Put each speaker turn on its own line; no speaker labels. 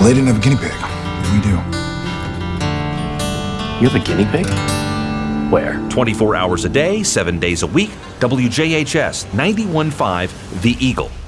Well, they didn't have a guinea pig. We do.
You have a guinea pig? Where?
24 hours a day, 7 days a week, WJHS 91.5 The Eagle.